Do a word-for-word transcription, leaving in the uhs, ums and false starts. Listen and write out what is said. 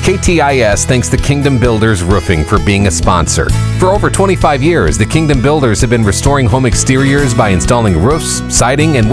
K T I S thanks the Kingdom Builders Roofing for being a sponsor. For over twenty-five years, the Kingdom Builders have been restoring home exteriors by installing roofs, siding, and